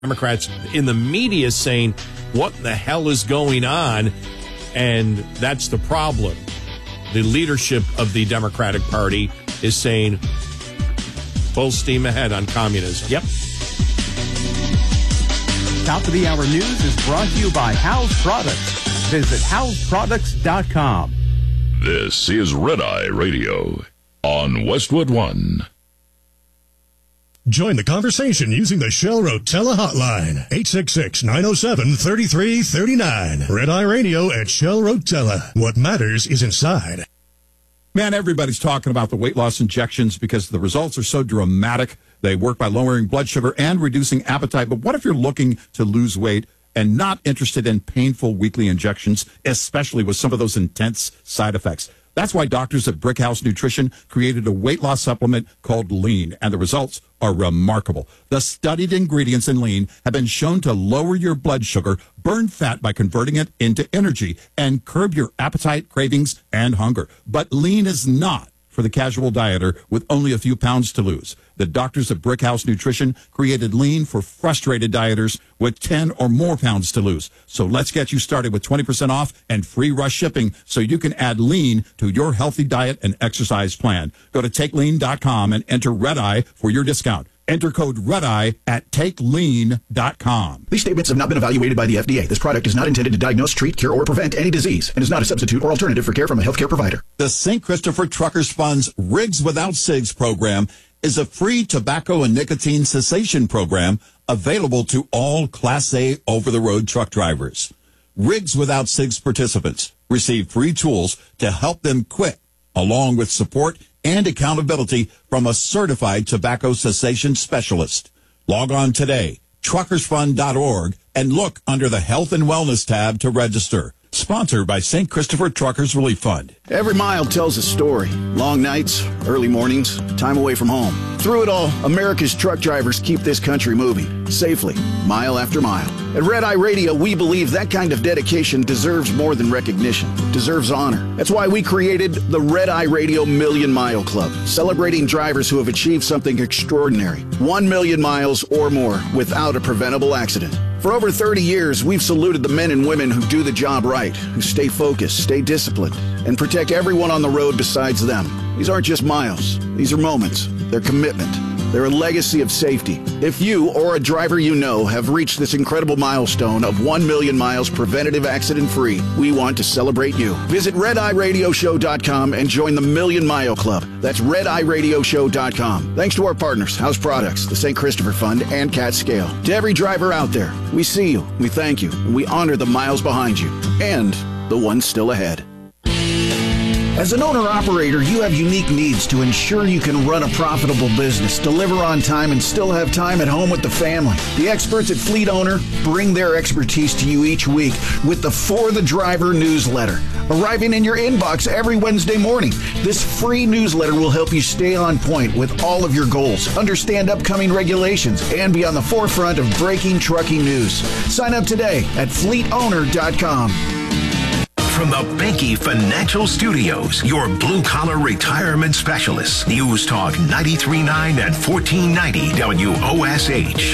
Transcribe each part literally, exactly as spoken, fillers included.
Democrats in the media saying, what the hell is going on? And that's the problem. The leadership of the Democratic Party is saying, full steam ahead on communism. Yep. Top of the Hour News is brought to you by House Products. Visit house products dot com. This is Red Eye Radio on Westwood One. Join the conversation using the Shell Rotella hotline, eight six six, nine oh seven, three three three nine. Red Eye Radio at Shell Rotella. What matters is inside. Man, everybody's talking about the weight loss injections because the results are so dramatic. They work by lowering blood sugar and reducing appetite. But what if you're looking to lose weight and not interested in painful weekly injections, especially with some of those intense side effects? That's why doctors at Brickhouse Nutrition created a weight loss supplement called Lean, and the results are remarkable. The studied ingredients in Lean have been shown to lower your blood sugar, burn fat by converting it into energy, and curb your appetite, cravings, and hunger. But Lean is not for the casual dieter with only a few pounds to lose. The doctors at Brickhouse Nutrition created Lean for frustrated dieters with ten or more pounds to lose. So let's get you started with twenty percent off and free rush shipping so you can add Lean to your healthy diet and exercise plan. Go to take lean dot com and enter Red Eye for your discount. Enter code REDEYE at take lean dot com. These statements have not been evaluated by the F D A. This product is not intended to diagnose, treat, cure, or prevent any disease and is not a substitute or alternative for care from a healthcare provider. The Saint Christopher Truckers Fund's Rigs Without Cigs program is a free tobacco and nicotine cessation program available to all Class A over-the-road truck drivers. Rigs Without Cigs participants receive free tools to help them quit, along with support and accountability from a certified tobacco cessation specialist. Log on today, truckers fund dot org, and look under the Health and Wellness tab to register. Sponsored by Saint Christopher Truckers Relief Fund. Every mile tells a story. Long nights, early mornings, time away from home. Through it all, America's truck drivers keep this country moving, safely, mile after mile. At Red Eye Radio, we believe that kind of dedication deserves more than recognition, deserves honor. That's why we created the Red Eye Radio Million Mile Club, celebrating drivers who have achieved something extraordinary. One million miles or more without a preventable accident. For over thirty years, we've saluted the men and women who do the job right, who stay focused, stay disciplined, and protect everyone on the road besides them. These aren't just miles. These are moments. They're commitment. They're a legacy of safety. If you or a driver you know have reached this incredible milestone of one million miles preventative accident-free, we want to celebrate you. Visit red eye radio show dot com and join the Million Mile Club. That's red eye radio show dot com. Thanks to our partners, House Products, the Saint Christopher Fund, and Cat Scale. To every driver out there, we see you, we thank you, and we honor the miles behind you, and the ones still ahead. As an owner-operator, you have unique needs to ensure you can run a profitable business, deliver on time, and still have time at home with the family. The experts at Fleet Owner bring their expertise to you each week with the For the Driver newsletter, arriving in your inbox every Wednesday morning. This free newsletter will help you stay on point with all of your goals, understand upcoming regulations, and be on the forefront of breaking trucking news. Sign up today at fleet owner dot com. From the Banky Financial Studios, your blue-collar retirement specialist. News Talk ninety-three point nine and fourteen ninety W O S H.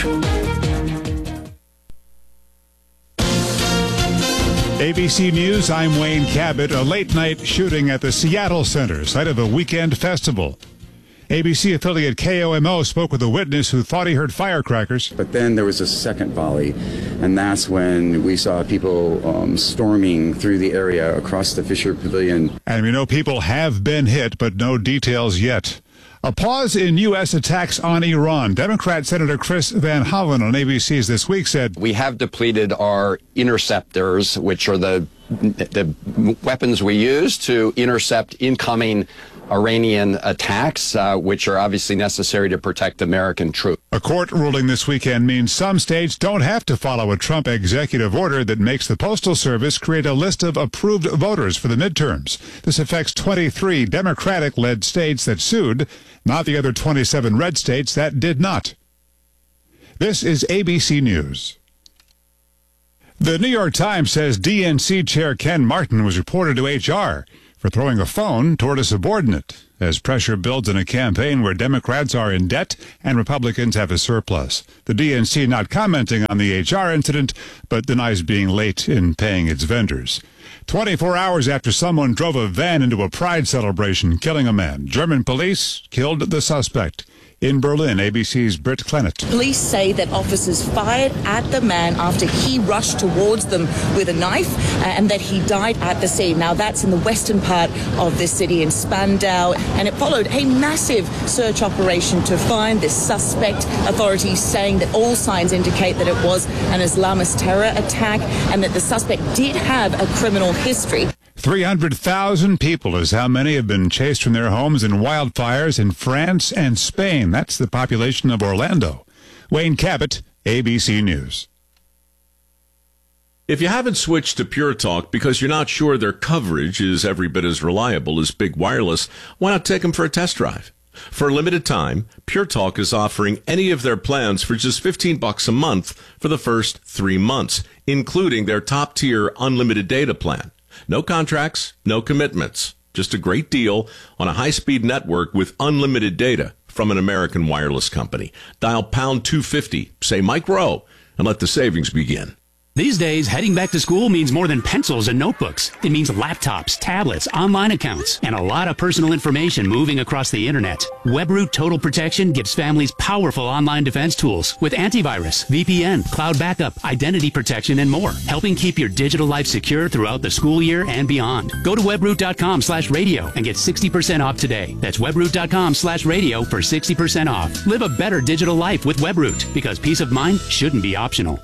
A B C News, I'm Wayne Cabot. A late-night shooting at the Seattle Center, site of a weekend festival. A B C affiliate K O M O spoke with a witness who thought he heard firecrackers. But then there was a second volley, and that's when we saw people um, storming through the area across the Fisher Pavilion. And we know people have been hit, but no details yet. A pause in U S attacks on Iran. Democrat Senator Chris Van Hollen on A B C's This Week said, "We have depleted our interceptors, which are the the weapons we use to intercept incoming Iranian attacks, uh, which are obviously necessary to protect American troops." A court ruling this weekend means some states don't have to follow a Trump executive order that makes the Postal Service create a list of approved voters for the midterms. This affects twenty-three Democratic-led states that sued, not the other twenty-seven red states that did not. This is A B C News. The New York Times says D N C Chair Ken Martin was reported to H R for throwing a phone toward a subordinate as pressure builds in a campaign where Democrats are in debt and Republicans have a surplus. The D N C not commenting on the H R incident, but denies being late in paying its vendors. twenty-four hours after someone drove a van into a pride celebration, killing a man, German police killed the suspect. In Berlin, A B C's Britt Clennett. Police say that officers fired at the man after he rushed towards them with a knife uh, and that he died at the scene. Now, that's in the western part of the city in Spandau, and it followed a massive search operation to find this suspect. Authorities saying that all signs indicate that it was an Islamist terror attack and that the suspect did have a criminal history. three hundred thousand people is how many have been chased from their homes in wildfires in France and Spain. That's the population of Orlando. Wayne Cabot, A B C News. If you haven't switched to Pure Talk because you're not sure their coverage is every bit as reliable as Big Wireless, why not take them for a test drive? For a limited time, Pure Talk is offering any of their plans for just fifteen bucks a month for the first three months, including their top-tier unlimited data plan. No contracts, no commitments. Just a great deal on a high-speed network with unlimited data from an American wireless company. Dial pound two fifty, say Mike Rowe, and let the savings begin. These days, heading back to school means more than pencils and notebooks. It means laptops, tablets, online accounts, and a lot of personal information moving across the internet. WebRoot Total Protection gives families powerful online defense tools with antivirus, V P N, cloud backup, identity protection, and more, helping keep your digital life secure throughout the school year and beyond. Go to webroot.com slash radio and get sixty percent off today. That's webroot.com slash radio for sixty percent off. Live a better digital life with WebRoot, because peace of mind shouldn't be optional.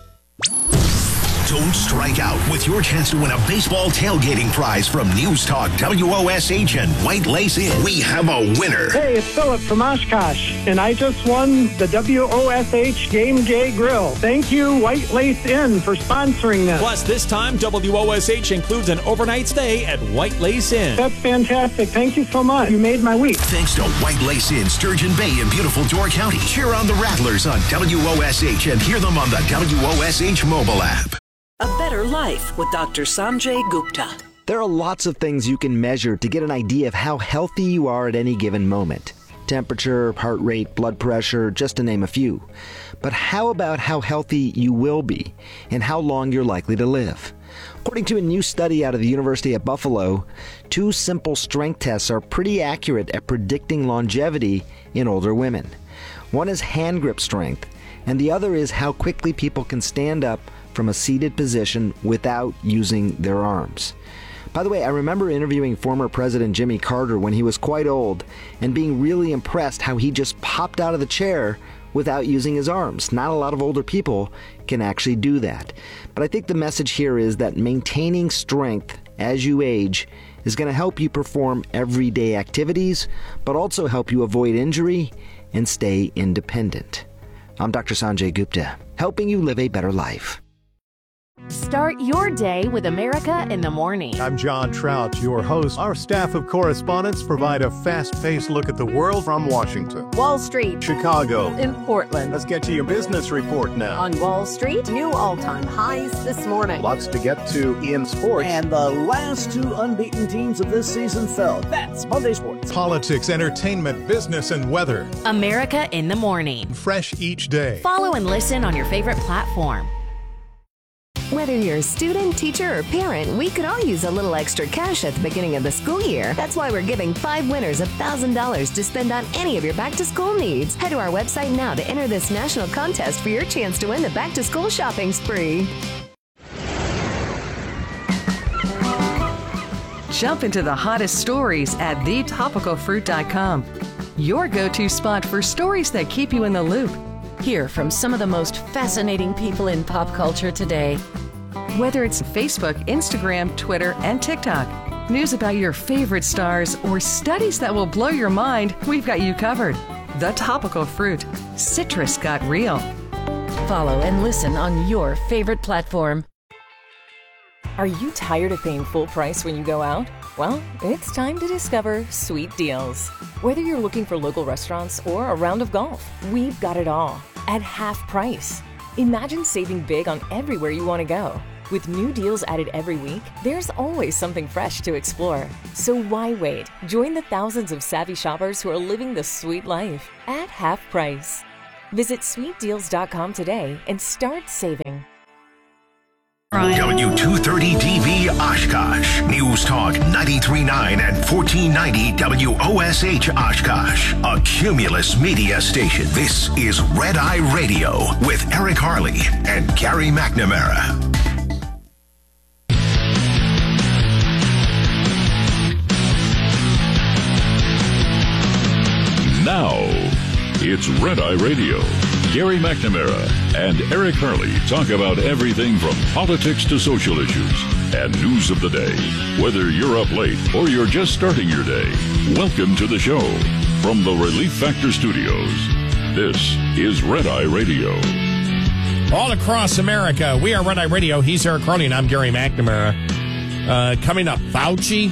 Don't strike out with your chance to win a baseball tailgating prize from News Talk W O S H and White Lace Inn. We have a winner. Hey, it's Philip from Oshkosh, and I just won the W O S H Game Day Grill. Thank you, White Lace Inn, for sponsoring this. Plus, this time, W O S H includes an overnight stay at White Lace Inn. That's fantastic. Thank you so much. You made my week. Thanks to White Lace Inn, Sturgeon Bay in beautiful Door County. Cheer on the Rattlers on W O S H and hear them on the W O S H mobile app. A Better Life with Doctor Sanjay Gupta. There are lots of things you can measure to get an idea of how healthy you are at any given moment. Temperature, heart rate, blood pressure, just to name a few. But how about how healthy you will be and how long you're likely to live? According to a new study out of the University of Buffalo, two simple strength tests are pretty accurate at predicting longevity in older women. One is hand grip strength, and the other is how quickly people can stand up from a seated position without using their arms. By the way, I remember interviewing former President Jimmy Carter when he was quite old and being really impressed how he just popped out of the chair without using his arms. Not a lot of older people can actually do that. But I think the message here is that maintaining strength as you age is going to help you perform everyday activities, but also help you avoid injury and stay independent. I'm Doctor Sanjay Gupta, helping you live a better life. Start your day with America in the Morning. I'm John Trout, your host. Our staff of correspondents provide a fast-paced look at the world from Washington, Wall Street, Chicago, and Portland. Let's get to your business report now. On Wall Street, new all-time highs this morning. Lots to get to in sports. And the last two unbeaten teams of this season fell. That's Monday Sports. Politics, entertainment, business, and weather. America in the Morning. Fresh each day. Follow and listen on your favorite platform. Whether you're a student, teacher, or parent, we could all use a little extra cash at the beginning of the school year. That's why we're giving five winners one thousand dollars to spend on any of your back-to-school needs. Head to our website now to enter this national contest for your chance to win the back-to-school shopping spree. Jump into the hottest stories at the topical fruit dot com. Your go-to spot for stories that keep you in the loop. Hear from some of the most fascinating people in pop culture today. Whether it's Facebook, Instagram, Twitter, and TikTok, news about your favorite stars, or studies that will blow your mind, we've got you covered. The Topical Fruit. Citrus got real. Follow and listen on your favorite platform. Are you tired of paying full price when you go out? Well, it's time to discover Sweet Deals. Whether you're looking for local restaurants or a round of golf, we've got it all at half price. Imagine saving big on everywhere you want to go. With new deals added every week, there's always something fresh to explore. So why wait? Join the thousands of savvy shoppers who are living the sweet life at half price. Visit sweet deals dot com today and start saving. W two thirty D V Oshkosh. News Talk ninety-three point nine and fourteen ninety W O S H Oshkosh. A Cumulus media station. This is Red Eye Radio with Eric Harley and Gary McNamara. Now, it's Red Eye Radio. Gary McNamara and Eric Harley talk about everything from politics to social issues and news of the day. Whether you're up late or you're just starting your day, welcome to the show. From the Relief Factor Studios, this is Red Eye Radio. All across America, we are Red Eye Radio. He's Eric Harley, and I'm Gary McNamara. Uh, coming up, Fauci.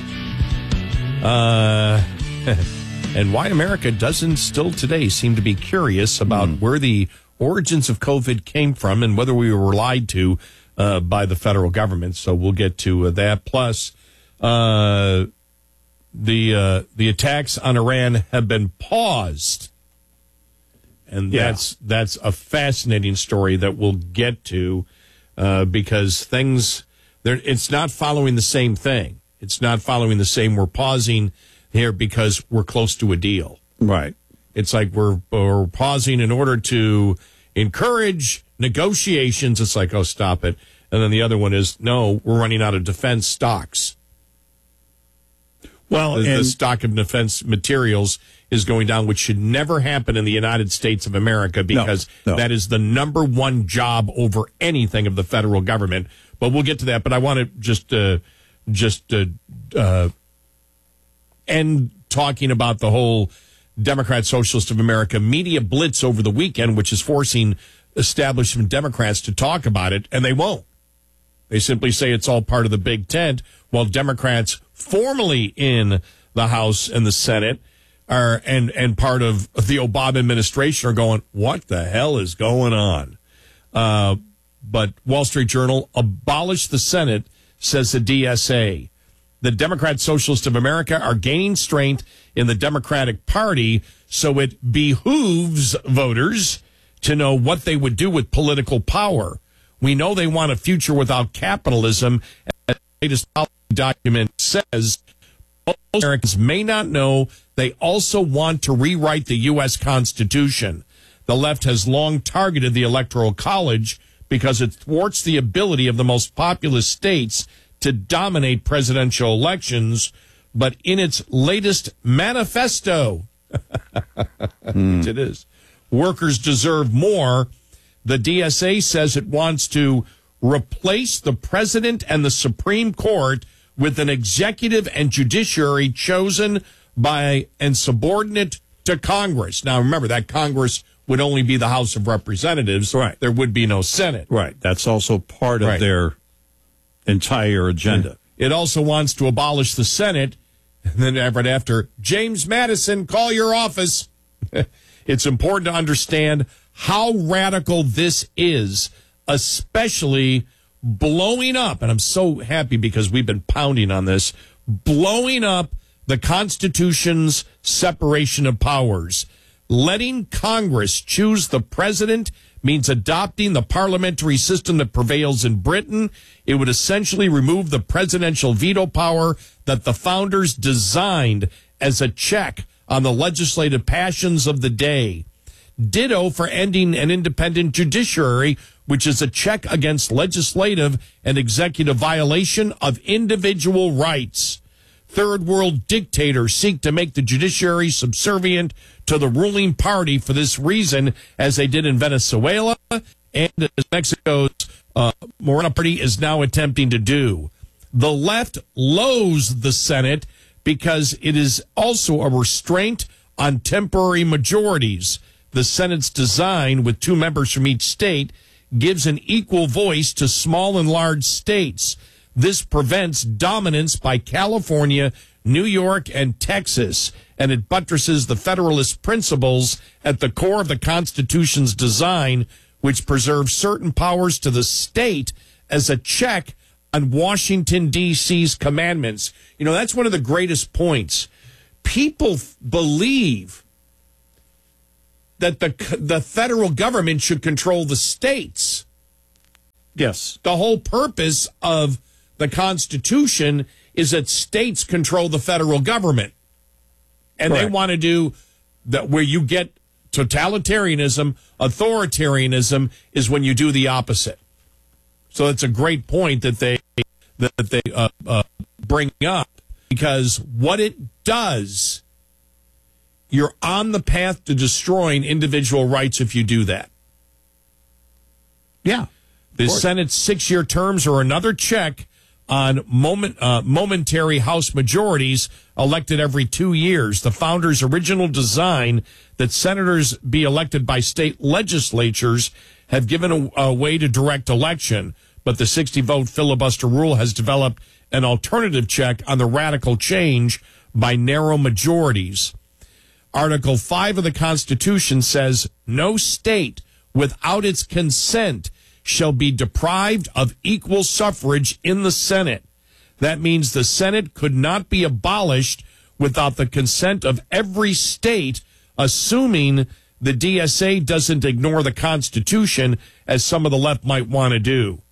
Uh... And why America doesn't still today seem to be curious about mm. where the origins of COVID came from and whether we were lied to uh, by the federal government. So we'll get to uh, that. Plus, uh, the uh, the attacks on Iran have been paused, and yeah. that's that's a fascinating story that we'll get to uh, because things it's not following the same thing. It's not following the same. We're pausing here because we're close to a deal. Right. It's like we're, we're pausing in order to encourage negotiations. It's like, oh, stop it. And then the other one is, no, we're running out of defense stocks. Well, the, and the stock of defense materials is going down, which should never happen in the United States of America because no, no. that is the number one job over anything of the federal government. But we'll get to that. But I want to just, uh, just, uh, uh, and talking about the whole Democrat Socialist of America media blitz over the weekend, which is forcing establishment Democrats to talk about it, and they won't. They simply say it's all part of the big tent, while Democrats formally in the House and the Senate are and, and part of the Obama administration are going, what the hell is going on? Uh, but Wall Street Journal, abolish the Senate, says the D S A. The Democrat Socialists of America are gaining strength in the Democratic Party, so it behooves voters to know what they would do with political power. We know they want a future without capitalism, as the latest policy document says. Most Americans may not know they also want to rewrite the U S Constitution. The left has long targeted the Electoral College because it thwarts the ability of the most populous states to dominate presidential elections, but in its latest manifesto, mm. which it is, workers deserve more, the D S A says it wants to replace the president and the Supreme Court with an executive and judiciary chosen by and subordinate to Congress. Now, remember, that Congress would only be the House of Representatives. Right. There would be no Senate. Right. That's also part of Right. their entire agenda. It also wants to abolish the Senate. And then right after, James Madison, call your office. It's important to understand how radical this is, especially blowing up. And I'm so happy because we've been pounding on this, blowing up the Constitution's separation of powers. Letting Congress choose the president means adopting the parliamentary system that prevails in Britain. It would essentially remove the presidential veto power that the founders designed as a check on the legislative passions of the day. Ditto for ending an independent judiciary, which is a check against legislative and executive violation of individual rights. Third world dictators seek to make the judiciary subservient to the ruling party for this reason, as they did in Venezuela and as Mexico's uh, Morena Party is now attempting to do. The left loathes the Senate because it is also a restraint on temporary majorities. The Senate's design, with two members from each state, gives an equal voice to small and large states. This prevents dominance by California, New York, and Texas, and it buttresses the Federalist principles at the core of the Constitution's design, which preserves certain powers to the state as a check on Washington, D C's commandments. You know, that's one of the greatest points. People f- believe that the the federal government should control the states. Yes. The whole purpose of the Constitution is that states control the federal government. And Correct. they want to do that where you get totalitarianism, authoritarianism is when you do the opposite. So it's a great point that they that they uh, uh, bring up, because what it does, you're on the path to destroying individual rights if you do that. Yeah. The Senate's six-year terms are another check on moment, uh, momentary House majorities elected every two years. The founders' original design that senators be elected by state legislatures have given a, a way to direct election, but the sixty-vote filibuster rule has developed an alternative check on the radical change by narrow majorities. Article five of the Constitution says no state without its consent shall be deprived of equal suffrage in the Senate. That means the Senate could not be abolished without the consent of every state, assuming the D S A doesn't ignore the Constitution, as some of the left might want to do.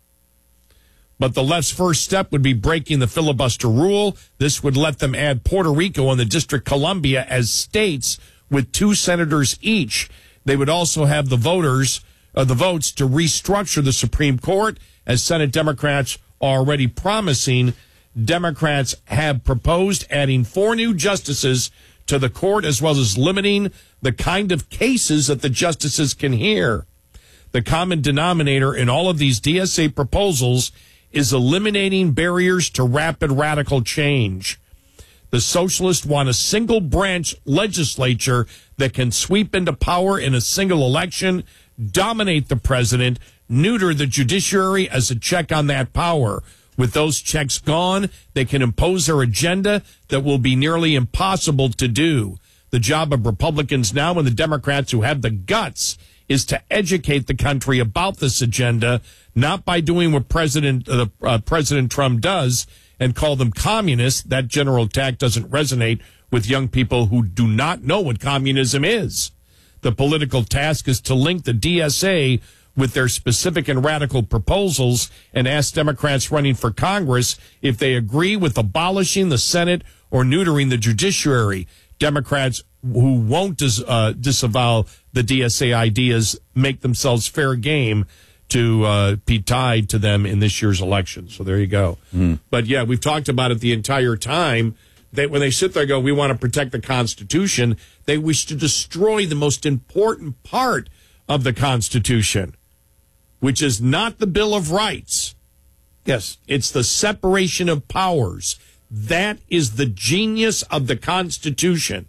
But the left's first step would be breaking the filibuster rule. This would let them add Puerto Rico and the District of Columbia as states with two senators each. They would also have the voters, uh, the votes to restructure the Supreme Court, as Senate Democrats are already promising. Democrats have proposed adding four new justices to the court, as well as limiting the kind of cases that the justices can hear. The common denominator in all of these D S A proposals is eliminating barriers to rapid radical change. The socialists want a single branch legislature that can sweep into power in a single election, dominate the president, neuter the judiciary as a check on that power. With those checks gone, they can impose their agenda that will be nearly impossible to do. The job of Republicans now and the Democrats who have the guts is to educate the country about this agenda, not by doing what President uh, uh, President Trump does and call them communists. That general attack doesn't resonate with young people who do not know what communism is. The political task is to link the D S A with their specific and radical proposals and ask Democrats running for Congress if they agree with abolishing the Senate or neutering the judiciary. Democrats who won't dis, uh, disavow the D S A ideas make themselves fair game to uh, be tied to them in this year's election. So there you go. Mm. But, yeah, we've talked about it the entire time. That when they sit there and go, we want to protect the Constitution, they wish to destroy the most important part of the Constitution, which is not the Bill of Rights. Yes, it's the separation of powers. That is the genius of the Constitution.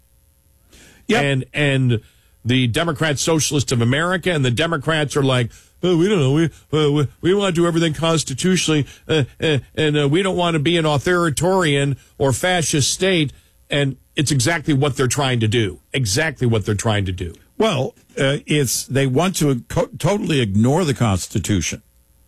Yep. And and the Democrat Socialists of America and the Democrats are like, oh, we don't know. We uh, we, we want to do everything constitutionally, uh, uh, and uh, we don't want to be an authoritarian or fascist state. And it's exactly what they're trying to do. Exactly what they're trying to do. Well, uh, it's they want to co- totally ignore the Constitution.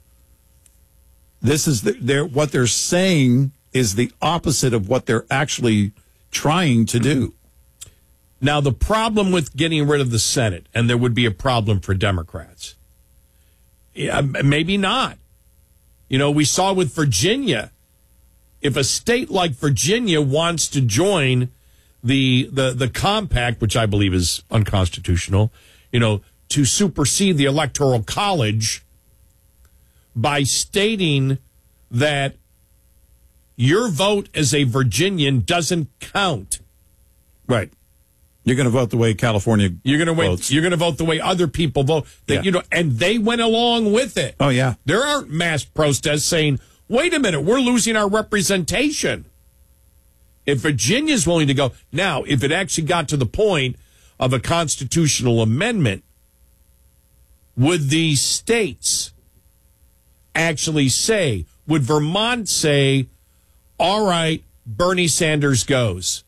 This is the, they're, what they're saying is the opposite of what they're actually trying to do. Now, the problem with getting rid of the Senate, and there would be a problem for Democrats. Yeah, maybe not. You know, we saw with Virginia, if a state like Virginia wants to join the the the compact, which I believe is unconstitutional, you know, to supersede the Electoral College by stating that your vote as a Virginian doesn't count. Right. You're going to vote the way California You're going to votes. You're going to vote the way other people vote. That, Yeah. you know, and they went along with it. Oh, yeah. There aren't mass protests saying, wait a minute, we're losing our representation. If Virginia's willing to go. Now, if it actually got to the point of a constitutional amendment, would the states actually say, would Vermont say, all right, Bernie Sanders goes?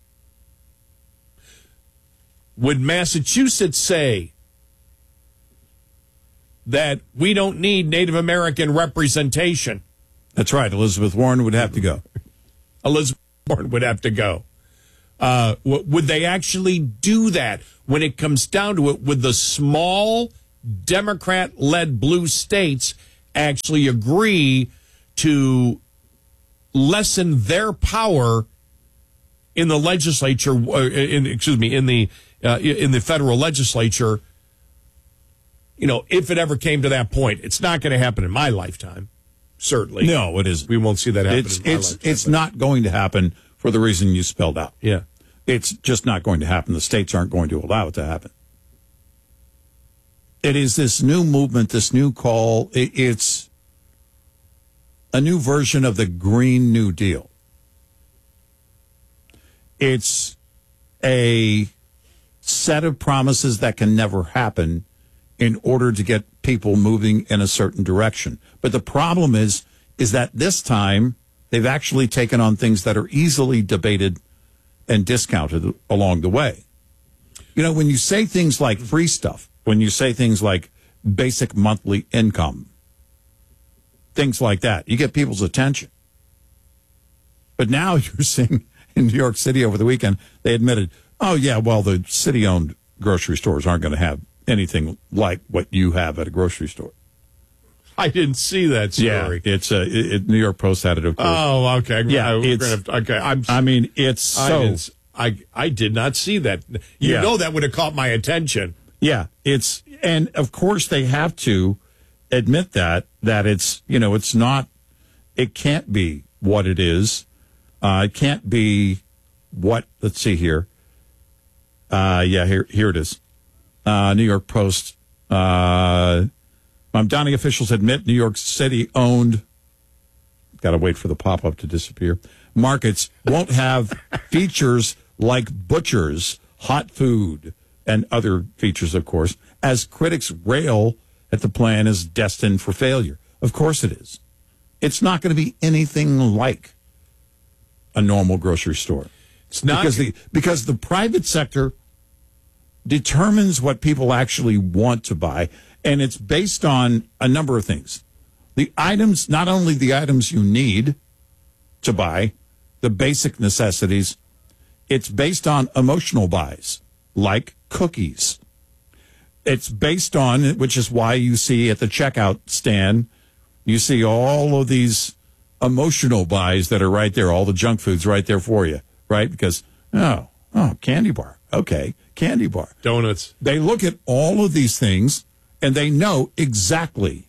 Would Massachusetts say, that we don't need Native American representation. That's right. Elizabeth Warren would have to go. Elizabeth Warren would have to go. Uh, w- would they actually do that when it comes down to it? Would the small Democrat-led blue states actually agree to lessen their power in the legislature? Uh, in, excuse me, in the uh, in the federal legislature? You know, if it ever came to that point, it's not going to happen in my lifetime. Certainly, no, it isn't. We won't see that happen. It's in my it's lifetime, it's but. not going to happen for the reason you spelled out. Yeah. It's just not going to happen. The states aren't going to allow it to happen. It is this new movement, this new call. It, it's a new version of the Green New Deal. It's a set of promises that can never happen in order to get people moving in a certain direction. But the problem is, is that this time they've actually taken on things that are easily debated and discounted along the way. You know, when you say things like free stuff, when you say things like basic monthly income, things like that, you get people's attention. But now you're seeing in New York City over the weekend, they admitted, oh, yeah, well, the city-owned grocery stores aren't going to have anything like what you have at a grocery store. I didn't see that story. Yeah, it's uh, it, it, New York Post had it, of course. Oh, okay. Yeah, I, it's, gonna, okay. I'm. I mean, it's so. I, I I did not see that. You Yeah. know that would have caught my attention. Yeah, it's and of course they have to admit that that it's you know it's not, it can't be what it is. Uh, it can't be what. Let's see here. Uh, yeah, here here it is. Uh, New York Post. Uh, Mamdani officials admit New York City owned. Got to wait for the pop up to disappear. Markets won't have features like butchers, hot food, and other features, of course, as critics rail at the plan as destined for failure. Of course it is. It's not going to be anything like a normal grocery store. It's not because the because the private sector determines what people actually want to buy, and it's based on a number of things. The items, not only the items you need to buy, the basic necessities, it's based on emotional buys, like cookies. It's based on, which is why you see at the checkout stand, you see all of these emotional buys that are right there, all the junk foods right there for you, right? Because, oh, oh, candy bar. Okay, candy bar. Donuts. They look at all of these things, and they know exactly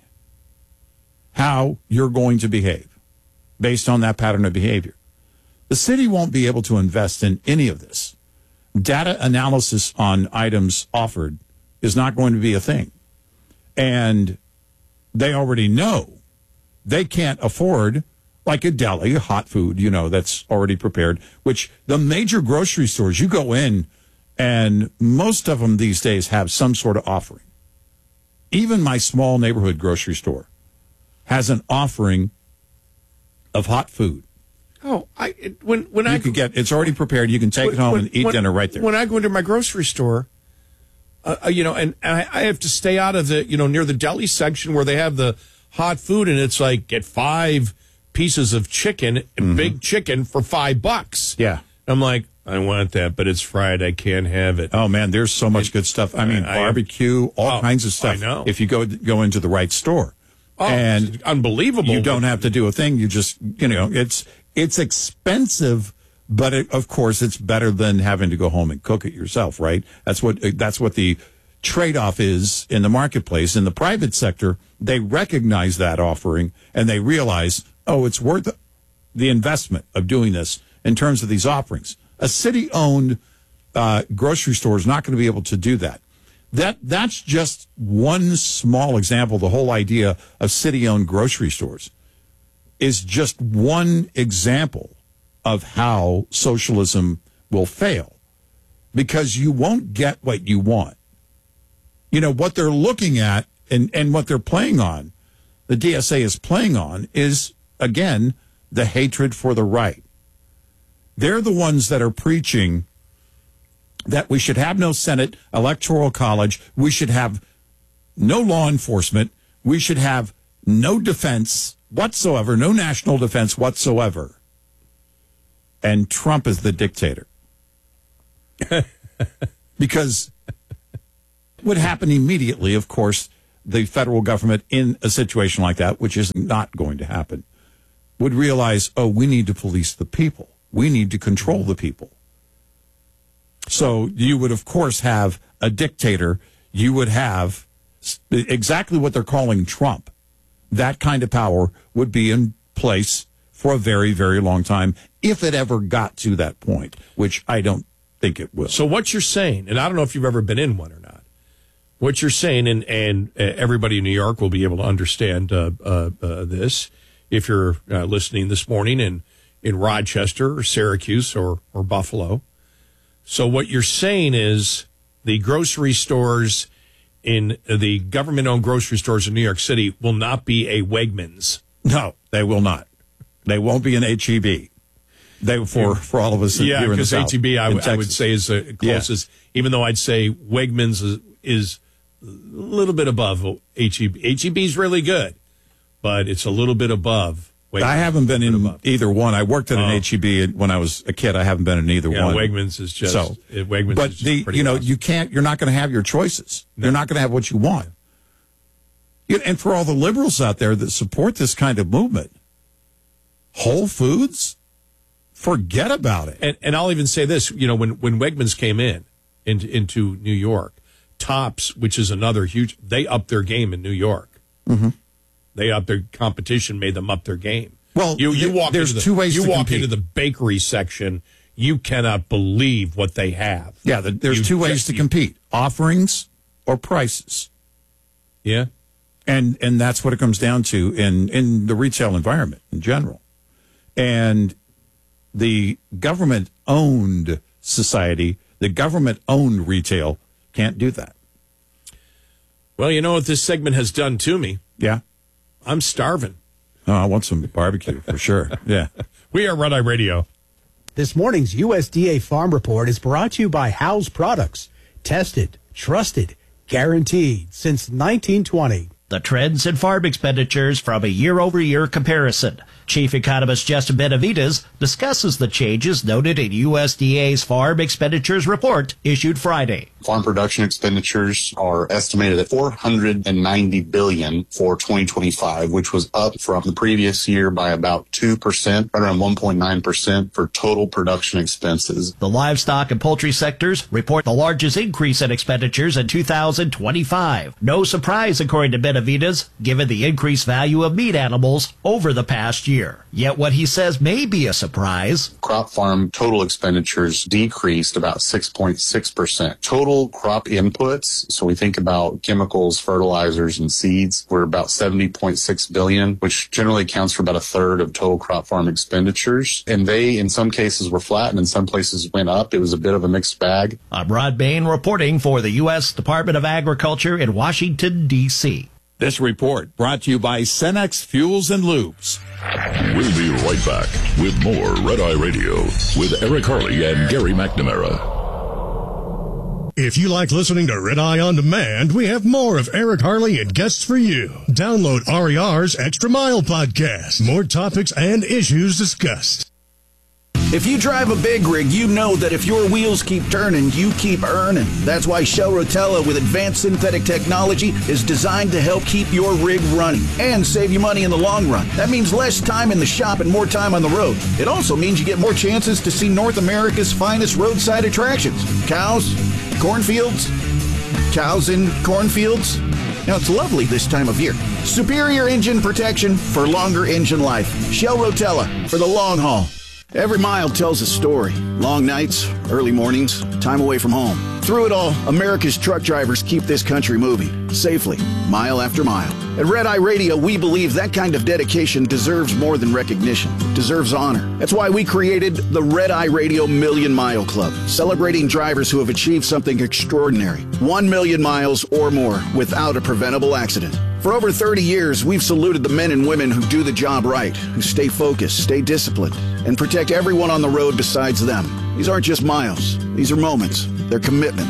how you're going to behave based on that pattern of behavior. The city won't be able to invest in any of this. Data analysis on items offered is not going to be a thing. And they already know they can't afford, like a deli, hot food, you know, that's already prepared, which the major grocery stores, you go in, and most of them these days have some sort of offering. Even my small neighborhood grocery store has an offering of hot food. Oh, I it, when when you I could get it's already prepared. You can take when, it home when, and eat when, dinner right there. When I go into my grocery store, uh, you know, and I, I have to stay out of the you know near the deli section where they have the hot food, and it's like get five pieces of chicken, mm-hmm. big chicken for five bucks. Yeah, I'm like, I want that, but it's fried. I can't have it. Oh man, there's so much it, good stuff. I mean, I, barbecue, all oh, kinds of stuff. I know. If you go go into the right store, oh, and it's unbelievable. You don't have to do a thing. You just you know it's it's expensive, but it, of course it's better than having to go home and cook it yourself. Right? That's what that's what the trade-off is in the marketplace. In the private sector, they recognize that offering and they realize, oh, it's worth the investment of doing this in terms of these offerings. A city-owned uh, grocery store is not going to be able to do that. That that's just one small example. The whole idea of city-owned grocery stores is just one example of how socialism will fail, because you won't get what you want. You know, what they're looking at and, and what they're playing on, the D S A is playing on, is, again, the hatred for the right. They're the ones that are preaching that we should have no Senate, Electoral College. We should have no law enforcement. We should have no defense whatsoever, no national defense whatsoever. And Trump is the dictator. Because what would happen immediately, of course, the federal government in a situation like that, which is not going to happen, would realize, oh, we need to police the people. We need to control the people. So you would, of course, have a dictator. You would have exactly what they're calling Trump. That kind of power would be in place for a very, very long time, if it ever got to that point, which I don't think it will. So what you're saying, and I don't know if you've ever been in one or not, what you're saying, and, and uh, everybody in New York will be able to understand uh, uh, uh, this, if you're uh, listening this morning in, in Rochester or Syracuse or, or Buffalo. So what you're saying is the grocery stores in the government-owned grocery stores in New York City will not be a Wegmans. No, they will not. They won't be an H E B. They for for all of us yeah, here in the South. H E B I, I would say is the closest. Yeah. Even though I'd say Wegmans is, is a little bit above H E B. H E B is really good, but it's a little bit above Wegmans. I haven't been in above. either one. I worked at an oh. H E B when I was a kid. I haven't been in either yeah, one. Wegmans is just so. Wegmans. But is just the you know awesome. you can't. You're not going to have your choices. No. You're not going to have what you want. And for all the liberals out there that support this kind of movement, Whole Foods, forget about it. And, and I'll even say this: you know, when when Wegmans came in into into New York, Tops, which is another huge, they upped their game in New York. Mm-hmm. They upped their competition, made them up their game. Well, you you walk there's into the, two ways you to walk compete. into the bakery section, you cannot believe what they have. Yeah, the, there's you two ways just, to you, compete: offerings or prices. Yeah, and and that's what it comes down to in in the retail environment in general. And the government-owned society, the government-owned retail, can't do that. Well, you know what this segment has done to me? Yeah. I'm starving. Oh, I want some barbecue for sure. Yeah. We are Red Eye Radio. This morning's U S D A Farm Report is brought to you by Howes Products. Tested, trusted, guaranteed since nineteen twenty. The trends in farm expenditures from a year-over-year comparison. Chief Economist Justin Benavides discusses the changes noted in U S D A's Farm Expenditures Report issued Friday. Farm production expenditures are estimated at four hundred ninety billion dollars for twenty twenty-five, which was up from the previous year by about two percent, right around one point nine percent for total production expenses. The livestock and poultry sectors report the largest increase in expenditures in two thousand twenty-five. No surprise, according to Benavides, given the increased value of meat animals over the past year. Yet what he says may be a surprise. Crop farm total expenditures decreased about six point six percent. Total crop inputs, so we think about chemicals, fertilizers, and seeds, were about seventy point six billion dollars, which generally accounts for about a third of total crop farm expenditures. And they, in some cases, were flat, and in some places went up. It was a bit of a mixed bag. I'm Rod Bain reporting for the U S Department of Agriculture in Washington, D C This report brought to you by Cenex Fuels and Lubes. We'll be right back with more Red Eye Radio with Eric Harley and Gary McNamara. If you like listening to Red Eye On Demand, we have more of Eric Harley and guests for you. Download R E R's Extra Mile podcast. More topics and issues discussed. If you drive a big rig, you know that if your wheels keep turning, you keep earning. That's why Shell Rotella with advanced synthetic technology is designed to help keep your rig running and save you money in the long run. That means less time in the shop and more time on the road. It also means you get more chances to see North America's finest roadside attractions. Cows, cornfields, cows in cornfields. Now, it's lovely this time of year. Superior engine protection for longer engine life. Shell Rotella for the long haul. Every mile tells a story. Long nights, early mornings, time away from home. Through it all, America's truck drivers keep this country moving, safely, mile after mile. At Red Eye Radio, we believe that kind of dedication deserves more than recognition. It deserves honor. That's why we created the Red Eye Radio Million Mile Club, celebrating drivers who have achieved something extraordinary. One million miles or more without a preventable accident. For over thirty years, we've saluted the men and women who do the job right, who stay focused, stay disciplined, and protect everyone on the road besides them. These aren't just miles. These are moments. They're commitment.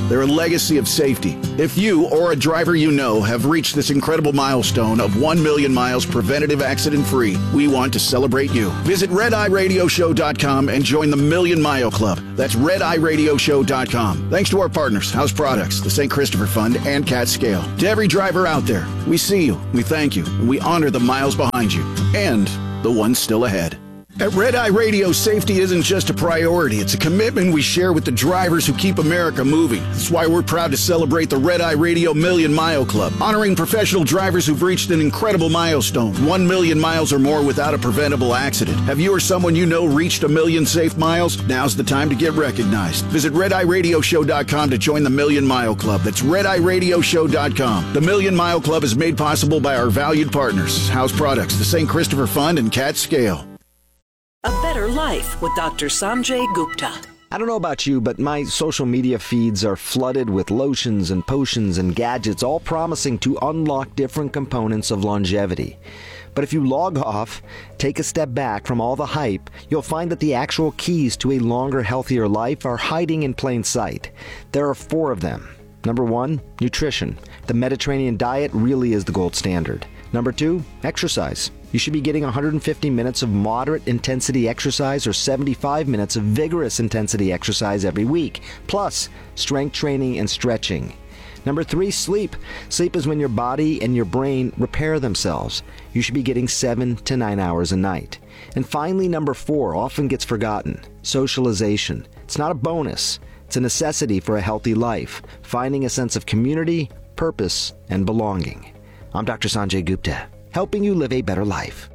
They're a legacy of safety. If you or a driver you know have reached this incredible milestone of one million miles preventative accident-free, we want to celebrate you. Visit red eye radio show dot com and join the Million Mile Club. That's red eye radio show dot com. Thanks to our partners, House Products, the Saint Christopher Fund, and Cat Scale. To every driver out there, we see you, we thank you, and we honor the miles behind you and the ones still ahead. At Red Eye Radio, safety isn't just a priority. It's a commitment we share with the drivers who keep America moving. That's why we're proud to celebrate the Red Eye Radio Million Mile Club, honoring professional drivers who've reached an incredible milestone, one million miles or more without a preventable accident. Have you or someone you know reached a million safe miles? Now's the time to get recognized. Visit red eye radio show dot com to join the Million Mile Club. That's red eye radio show dot com. The Million Mile Club is made possible by our valued partners, House Products, the Saint Christopher Fund, and Cat Scale. A Better Life with Doctor Sanjay Gupta. I don't know about you, but my social media feeds are flooded with lotions and potions and gadgets, all promising to unlock different components of longevity. But if you log off, take a step back from all the hype, you'll find that the actual keys to a longer, healthier life are hiding in plain sight. There are four of them. Number one, nutrition. The Mediterranean diet really is the gold standard. Number two, exercise. You should be getting one hundred fifty minutes of moderate intensity exercise or seventy-five minutes of vigorous intensity exercise every week, plus strength training and stretching. Number three, sleep. Sleep is when your body and your brain repair themselves. You should be getting seven to nine hours a night. And finally, number four often gets forgotten, socialization. It's not a bonus. It's a necessity for a healthy life, finding a sense of community, purpose, and belonging. I'm Doctor Sanjay Gupta, helping you live a better life.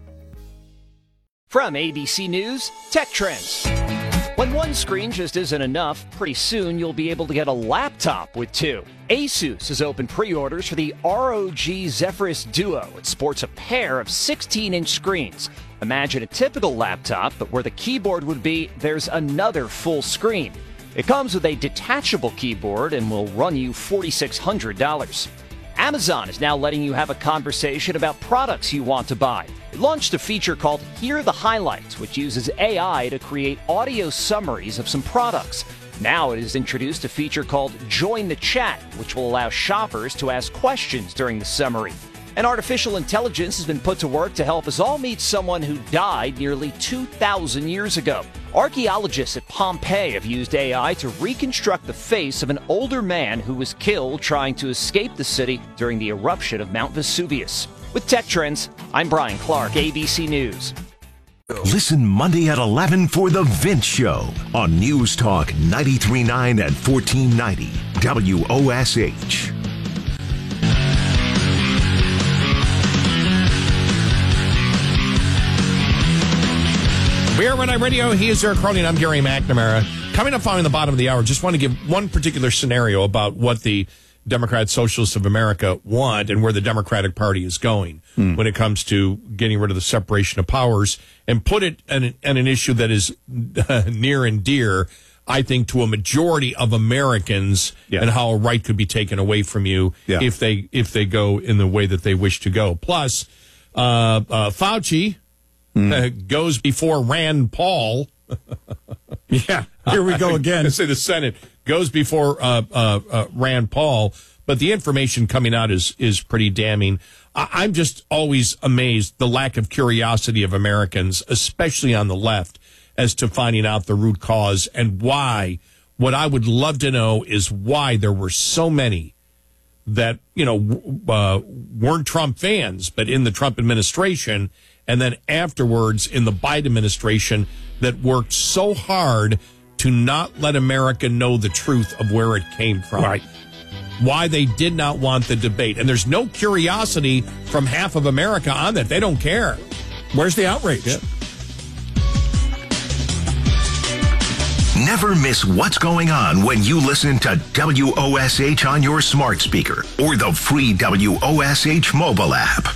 From A B C News, Tech Trends. When one screen just isn't enough, pretty soon you'll be able to get a laptop with two. Asus has opened pre-orders for the R O G Zephyrus Duo. It sports a pair of sixteen-inch screens. Imagine a typical laptop, but where the keyboard would be, there's another full screen. It comes with a detachable keyboard and will run you four thousand six hundred dollars. Amazon is now letting you have a conversation about products you want to buy. It launched a feature called Hear the Highlights, which uses A I to create audio summaries of some products. Now it has introduced a feature called Join the Chat, which will allow shoppers to ask questions during the summary. And artificial intelligence has been put to work to help us all meet someone who died nearly two thousand years ago. Archaeologists at Pompeii have used A I to reconstruct the face of an older man who was killed trying to escape the city during the eruption of Mount Vesuvius. With Tech Trends, I'm Brian Clark, A B C News. Listen Monday at eleven for The Vince Show on News Talk ninety-three point nine and fourteen ninety W O S H. We're at Red Eye Radio. He is Eric Harley, and I'm Gary McNamara. Coming up following the bottom of the hour, just want to give one particular scenario about what the Democrat Socialists of America want and where the Democratic Party is going mm. when it comes to getting rid of the separation of powers, and put it on an, an issue that is uh, near and dear, I think, to a majority of Americans, yeah. and how a right could be taken away from you yeah. if they if they go in the way that they wish to go. Plus, uh, uh, Fauci mm. uh, goes before Rand Paul. yeah, here we go again. I say the Senate goes before uh, uh, uh, Rand Paul, but the information coming out is is pretty damning. I- I'm just always amazed the lack of curiosity of Americans, especially on the left, as to finding out the root cause and why. What I would love to know is why there were so many that, you know, uh, weren't Trump fans, but in the Trump administration, and then afterwards in the Biden administration, that worked so hard to not let America know the truth of where it came from. Right. Why they did not want the debate. And there's no curiosity from half of America on that. They don't care. Where's the outrage? Yeah. Never miss what's going on when you listen to W O S H on your smart speaker or the free W O S H mobile app.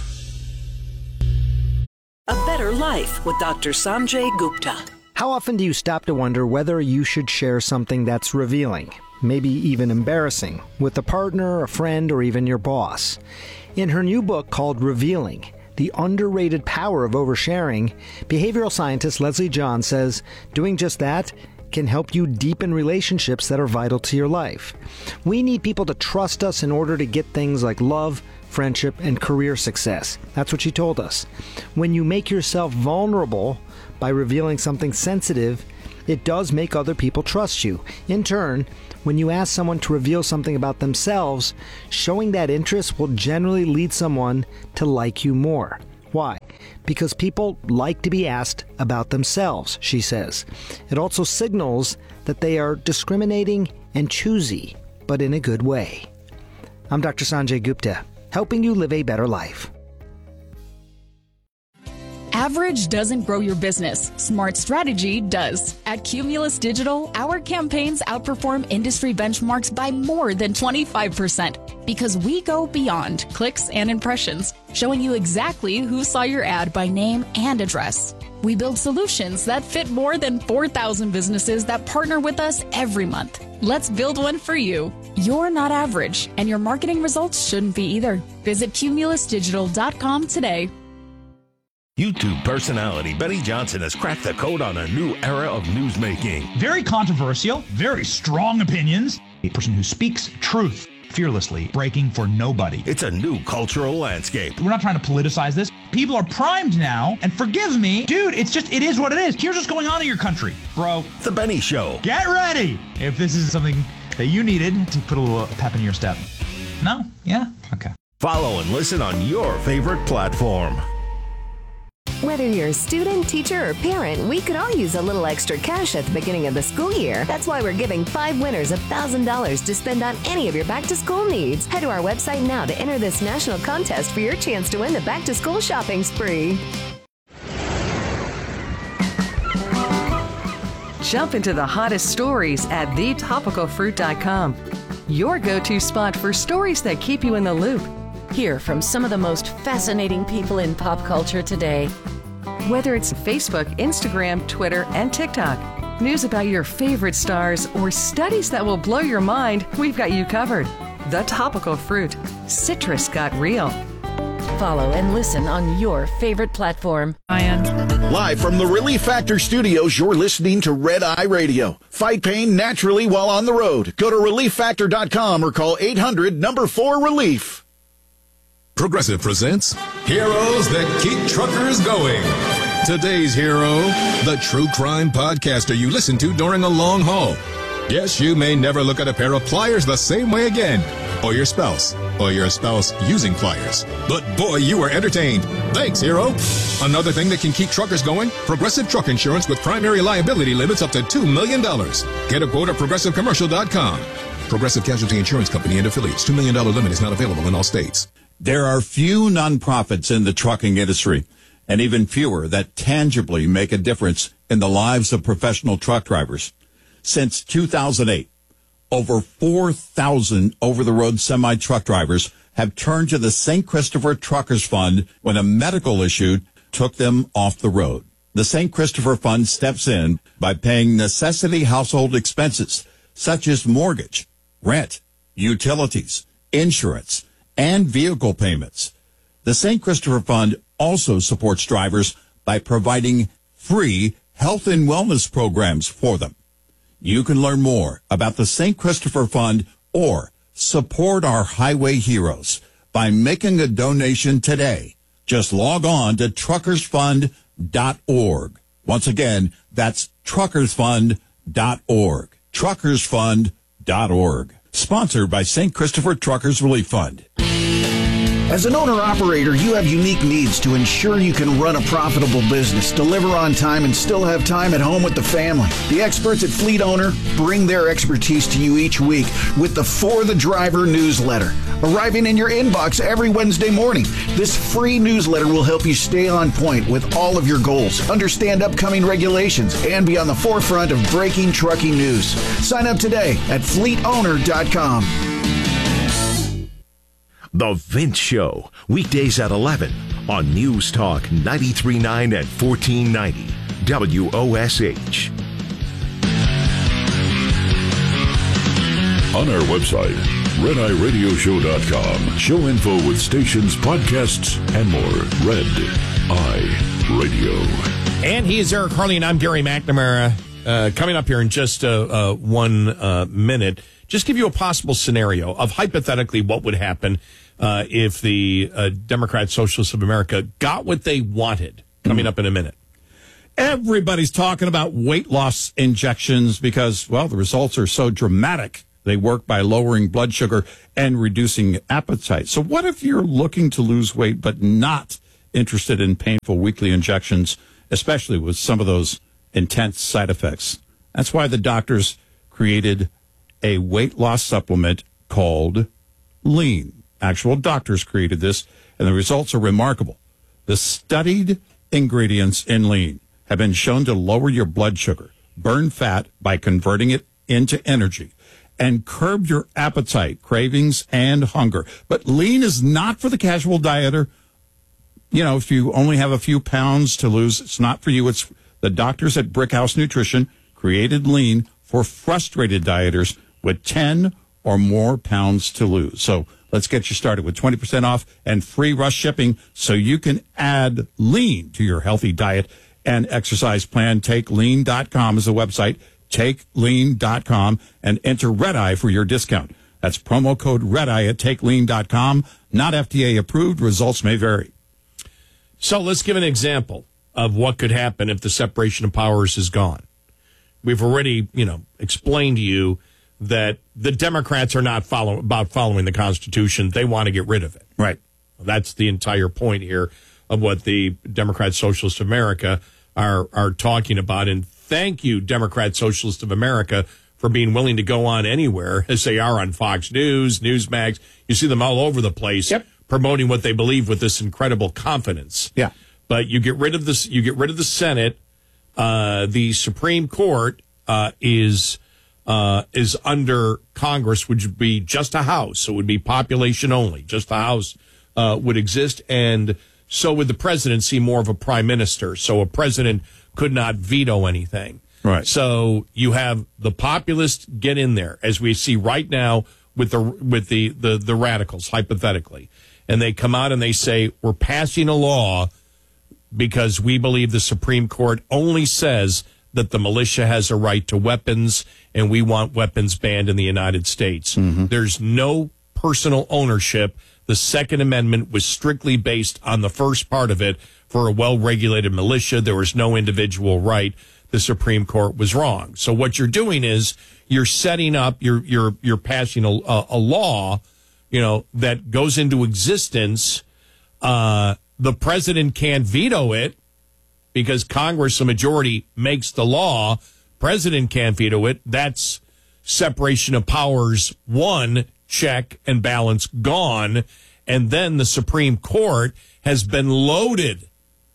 A Better Life with Doctor Sanjay Gupta. How often do you stop to wonder whether you should share something that's revealing, maybe even embarrassing, with a partner, a friend, or even your boss? In her new book called Revealing, The Underrated Power of Oversharing, behavioral scientist Leslie John says doing just that can help you deepen relationships that are vital to your life. We need people to trust us in order to get things like love, friendship, and career success. That's what she told us. When you make yourself vulnerable by revealing something sensitive, it does make other people trust you. In turn, when you ask someone to reveal something about themselves, showing that interest will generally lead someone to like you more. Why? Because people like to be asked about themselves, she says. It also signals that they are discriminating and choosy, but in a good way. I'm Doctor Sanjay Gupta, helping you live a better life. Average doesn't grow your business. Smart strategy does. At Cumulus Digital, our campaigns outperform industry benchmarks by more than twenty-five percent because we go beyond clicks and impressions, showing you exactly who saw your ad by name and address. We build solutions that fit more than four thousand businesses that partner with us every month. Let's build one for you. You're not average, and your marketing results shouldn't be either. Visit cumulus digital dot com today. YouTube personality Benny Johnson has cracked the code on a new era of newsmaking. Very controversial, very strong opinions. A person who speaks truth fearlessly, breaking for nobody. It's a new cultural landscape. We're not trying to politicize this. People are primed now, and forgive me, dude, it's just, it is what it is. Here's what's going on in your country, bro. The Benny Show. Get ready if this is something that you needed to put a little pep in your step. No? Yeah? Okay. Follow and listen on your favorite platform. Whether you're a student, teacher, or parent, we could all use a little extra cash at the beginning of the school year. That's why we're giving five winners one thousand dollars to spend on any of your back-to-school needs. Head to our website now to enter this national contest for your chance to win the back-to-school shopping spree. Jump into the hottest stories at the topical fruit dot com. Your go-to spot for stories that keep you in the loop. Hear from some of the most fascinating people in pop culture today. Whether it's Facebook, Instagram, Twitter, and TikTok, news about your favorite stars, or studies that will blow your mind, we've got you covered. The Topical Fruit. Citrus got real. Follow and listen on your favorite platform. Live from the Relief Factor studios, you're listening to Red Eye Radio. Fight pain naturally while on the road. Go to relief factor dot com or call eight hundred number four relief. Progressive presents Heroes That Keep Truckers Going. Today's hero, the true crime podcaster you listen to during a long haul. Yes, you may never look at a pair of pliers the same way again. Or your spouse. Or your spouse using pliers. But boy, you were entertained. Thanks, hero. Another thing that can keep truckers going, Progressive Truck Insurance with primary liability limits up to two million dollars. Get a quote at progressive commercial dot com. Progressive Casualty Insurance Company and affiliates. two million dollars limit is not available in all states. There are few nonprofits in the trucking industry, and even fewer that tangibly make a difference in the lives of professional truck drivers. Since two thousand eight, over four thousand over-the-road semi-truck drivers have turned to the Saint Christopher Truckers Fund when a medical issue took them off the road. The Saint Christopher Fund steps in by paying necessity household expenses, such as mortgage, rent, utilities, insurance, and vehicle payments. The Saint Christopher Fund also supports drivers by providing free health and wellness programs for them. You can learn more about the Saint Christopher Fund or support our highway heroes by making a donation today. Just log on to truckers fund dot org. Once again, that's truckers fund dot org. truckers fund dot org. Sponsored by Saint Christopher Truckers Relief Fund. As an owner-operator, you have unique needs to ensure you can run a profitable business, deliver on time, and still have time at home with the family. The experts at Fleet Owner bring their expertise to you each week with the For the Driver newsletter, arriving in your inbox every Wednesday morning. This free newsletter will help you stay on point with all of your goals, understand upcoming regulations, and be on the forefront of breaking trucking news. Sign up today at fleet owner dot com. The Vince Show, weekdays at eleven on News Talk ninety-three point nine and fourteen ninety W O S H. On our website, red eye radio show dot com. Show info with stations, podcasts, and more. Red Eye Radio. And he is Eric Harley, and I'm Gary McNamara. Uh, coming up here in just uh, uh, one uh, minute, just give you a possible scenario of hypothetically what would happen uh, if the uh, Democrat Socialists of America got what they wanted. Coming mm. up in a minute. Everybody's talking about weight loss injections because, well, the results are so dramatic. They work by lowering blood sugar and reducing appetite. So what if you're looking to lose weight but not interested in painful weekly injections, especially with some of those intense side effects? That's why the doctors created a weight loss supplement called Lean. Actual doctors created this, and the results are remarkable. The studied ingredients in Lean have been shown to lower your blood sugar, burn fat by converting it into energy, and curb your appetite, cravings, and hunger. But Lean is not for the casual dieter. You know, if you only have a few pounds to lose, it's not for you. It's the doctors at Brickhouse Nutrition created Lean for frustrated dieters with ten or more pounds to lose. So let's get you started with twenty percent off and free rush shipping so you can add Lean to your healthy diet and exercise plan. Take lean dot com is the website. take lean dot com and enter Red Eye for your discount. That's promo code Red Eye at take lean dot com. Not F D A approved. Results may vary. So let's give an example of what could happen if the separation of powers is gone. We've already, you know, explained to you that the Democrats are not follow, about following the Constitution. They want to get rid of it. Right. That's the entire point here of what the Democrat Socialists of America are are talking about. And thank you, Democrat Socialists of America, for being willing to go on anywhere, as they are on Fox News, Newsmax. You see them all over the place, yep, promoting what they believe with this incredible confidence. Yeah. But you get rid of this. You get rid of the Senate. Uh, the Supreme Court uh, is uh, is under Congress, which would be just a House. So it would be population only. Just the House uh, would exist, and so would the presidency, more of a prime minister. So a president could not veto anything. Right. So you have the populists get in there, as we see right now with the with the, the, the radicals, hypothetically. And they come out and they say, we're passing a law because we believe the Supreme Court only says that the militia has a right to weapons, and we want weapons banned in the United States. Mm-hmm. There's no personal ownership. The Second Amendment was strictly based on the first part of it. For a well-regulated militia, there was no individual right. The Supreme Court was wrong. So what you're doing is you're setting up, you're you're you're passing a, a, a law, you know, that goes into existence. Uh, the president can't veto it because Congress, a majority, makes the law. President can't veto it. That's separation of powers. One, check and balance gone. And then the Supreme Court has been loaded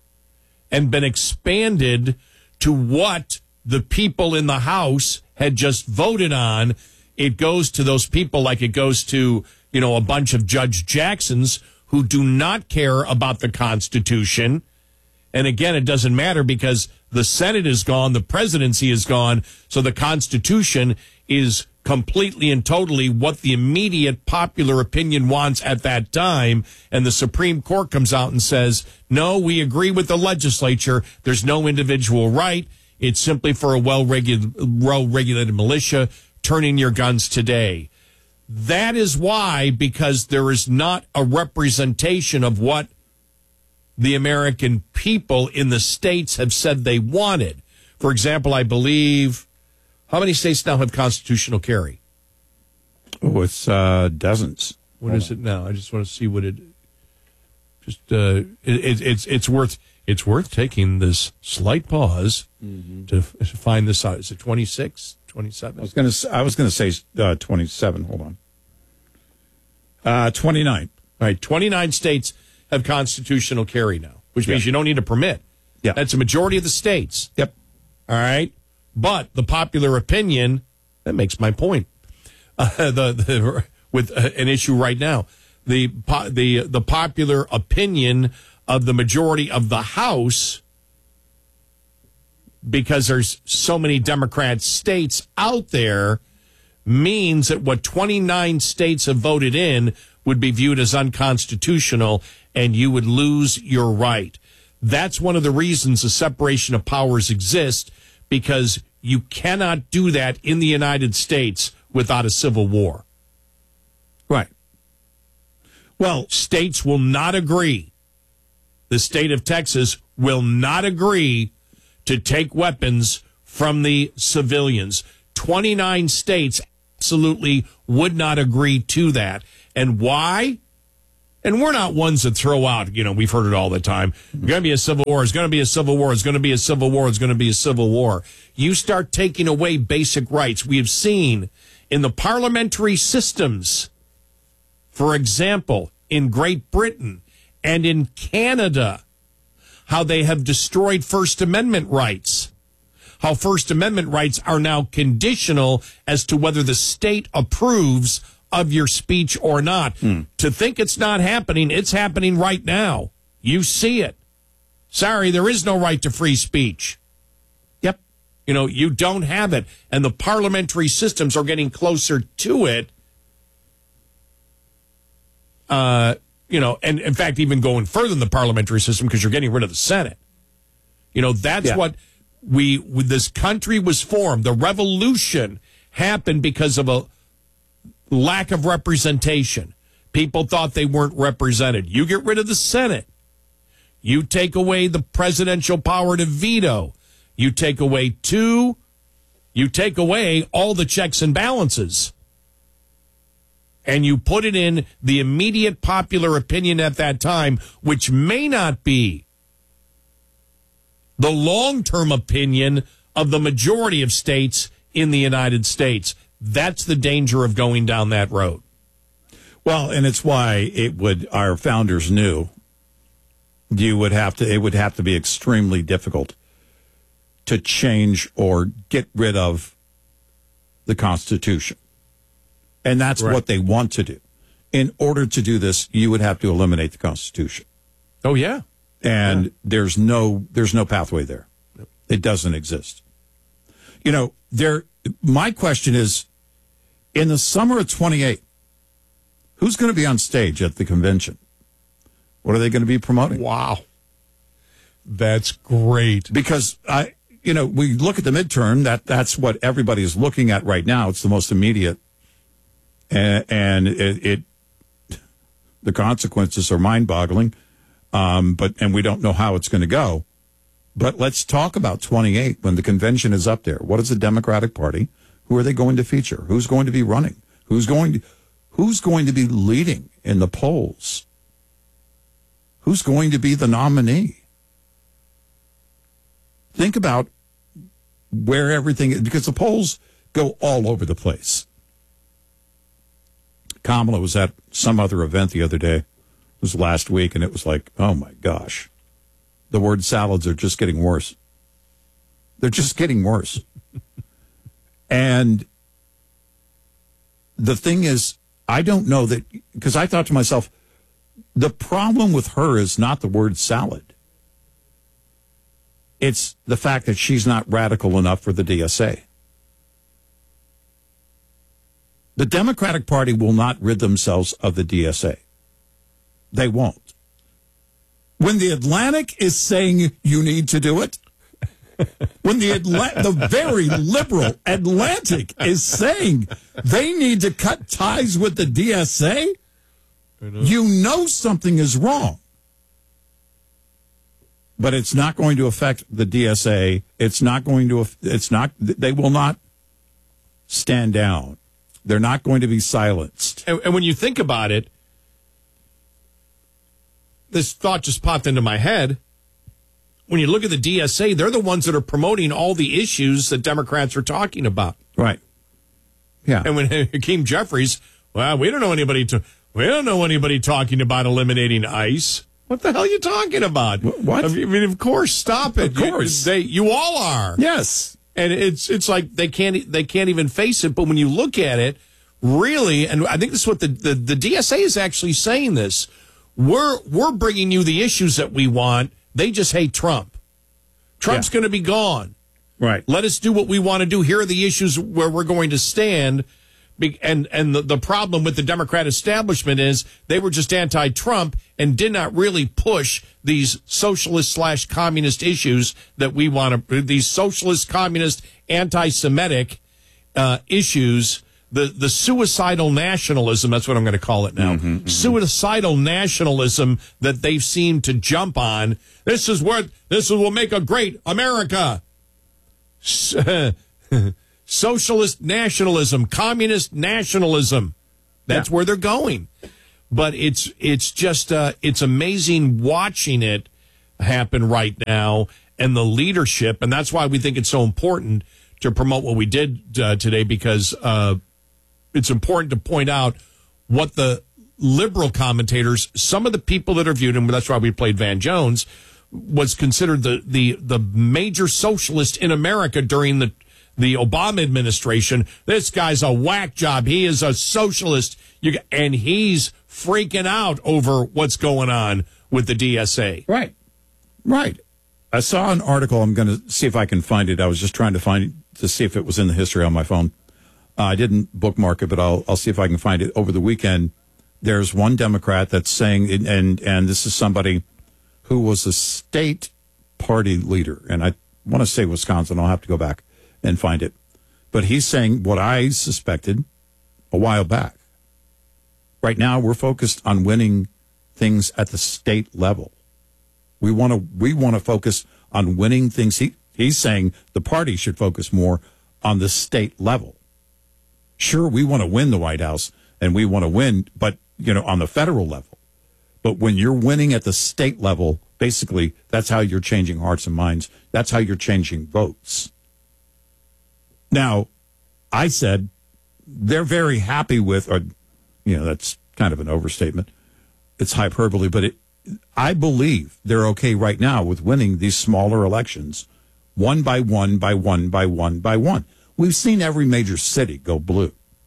and been expanded to what the people in the House had just voted on. It goes to those people like it goes to, you know, a bunch of Judge Jacksons who do not care about the Constitution. And again, it doesn't matter because the Senate is gone, the presidency is gone, so the Constitution is completely and totally what the immediate popular opinion wants at that time. And the Supreme Court comes out and says, no, we agree with the legislature. There's no individual right. It's simply for a well-regulated, well-regulated militia. Turn in your guns today. That is why, because there is not a representation of what the American people in the states have said they wanted. For example, I believe, how many states now have constitutional carry? Oh, it's uh, dozens. What Hold is on. it now? I just want to see what it. Just uh, it, it, it's it's worth it's worth taking this slight pause Mm-hmm. to, f- to find this out. Is it twenty-six, twenty-seven? I was going to. I was going to say uh, twenty-seven. Hold on. Uh, twenty-nine. All right, twenty-nine states have constitutional carry now, which means Yeah. you don't need a permit. Yeah. That's a majority of the states. Yep. All right. But the popular opinion, that makes my point. Uh, the, the with uh, an issue right now, the po- the the popular opinion of the majority of the House, because there's so many Democrat states out there, means that what twenty-nine states have voted in would be viewed as unconstitutional, and you would lose your right. That's one of the reasons the separation of powers exists, because You cannot do that in the United States without a civil war. Right. Well, states will not agree. The state of Texas will not agree to take weapons from the civilians. twenty-nine states absolutely would not agree to that. And why? And we're not ones that throw out, you know, we've heard it all the time. It's going to be a civil war. It's going to be a civil war. It's going to be a civil war. It's going to be a civil war. You start taking away basic rights. We have seen in the parliamentary systems, for example, in Great Britain and in Canada, how they have destroyed First Amendment rights. How First Amendment rights are now conditional as to whether the state approves of your speech or not. Hmm. To think it's not happening, it's happening right now. You see it. Sorry, there is no right to free speech. Yep. You know, you don't have it. And the parliamentary systems are getting closer to it. Uh, you know, and in fact, even going further than the parliamentary system because you're getting rid of the Senate. You know, that's yeah. what we, this country was formed. The revolution happened because of a lack of representation. People thought they weren't represented. You get rid of the Senate. You take away the presidential power to veto. You take away two. You take away all the checks and balances. And you put it in the immediate popular opinion at that time, which may not be the long-term opinion of the majority of states in the United States. That's the danger of going down that road. Well, and it's why it would, our founders knew you would have to, it would have to be extremely difficult to change or get rid of the Constitution. And that's right. What they want to do. In order to do this, you would have to eliminate the Constitution. Oh, yeah. And yeah. there's no, there's no pathway there. Yep. It doesn't exist. You know, there, my question is, in the summer of twenty-eight, who's going to be on stage at the convention? What are they going to be promoting? Wow. That's great. Because, I, you know, we look at the midterm, that, that's what everybody is looking at right now. It's the most immediate. And, and it, it, the consequences are mind-boggling. Um, but, and we don't know how it's going to go. But let's talk about twenty-eight when the convention is up there. What is the Democratic Party? Who are they going to feature? Who's going to be running? Who's going to, who's going to be leading in the polls? Who's going to be the nominee? Think about where everything is, because the polls go all over the place. Kamala was at some other event the other day. It was last week, and it was like, oh my gosh. The word salads are just getting worse. They're just getting worse. And the thing is, I don't know that, because I thought to myself, the problem with her is not the word salad. It's the fact that she's not radical enough for the D S A. The Democratic Party will not rid themselves of the D S A. They won't. When the Atlantic is saying you need to do it, when the Atla- the very liberal Atlantic is saying they need to cut ties with the D S A, you know something is wrong. But it's not going to affect the D S A. It's not going to, it's not, they will not stand down. They're not going to be silenced. And, and when you think about it, this thought just popped into my head. When you look at the D S A, they're the ones that are promoting all the issues that Democrats are talking about. Right. Yeah. And when Hakeem Jeffries, well, we don't know anybody to, we don't know anybody talking about eliminating ICE. What the hell are you talking about? What? I mean, of course, stop it. Of course, you, they, you all are. Yes. And it's it's like they can't they can't even face it. But when you look at it, really, and I think this is what the, the, the D S A is actually saying this. We're we're bringing you the issues that we want. They just hate Trump. Trump's Yeah. going to be gone. Right. Let us do what we want to do. Here are the issues where we're going to stand. Be- And and the, the problem with the Democrat establishment is they were just anti-Trump and did not really push these socialist slash communist issues that we want to, these socialist, communist, anti-Semitic uh, issues, the, the suicidal nationalism, that's what I'm going to call it now, mm-hmm, mm-hmm. suicidal nationalism that they've seemed to jump on. This is what, this will make a great America. Socialist nationalism, communist nationalism. That's yeah. where they're going. But it's it's just uh, it's amazing watching it happen right now and the leadership. And that's why we think it's so important to promote what we did uh, today, because uh, it's important to point out what the liberal commentators, some of the people that are viewed, and that's why we played Van Jones, was considered the the, the major socialist in America during the the Obama administration. This guy's a whack job. He is a socialist. You, and he's freaking out over what's going on with the D S A. Right. Right. I saw an article. I'm going to see if I can find it. I was just trying to find to see if it was in the history on my phone. Uh, I didn't bookmark it, but I'll, I'll see if I can find it over the weekend. There's one Democrat that's saying, and, and this is somebody who was a state party leader, and I want to say Wisconsin. I'll have to go back and find it. But he's saying what I suspected a while back. Right now, we're focused on winning things at the state level. We want to we want to focus on winning things. He, he's saying the party should focus more on the state level. Sure, we want to win the White House, and we want to win, but, you know, on the federal level. But when you're winning at the state level, basically, that's how you're changing hearts and minds. That's how you're changing votes. Now, I said they're very happy with, or, you know, that's kind of an overstatement. It's hyperbole, but it, I believe they're okay right now with winning these smaller elections, one by one, by one, by one, by one. We've seen every major city go blue.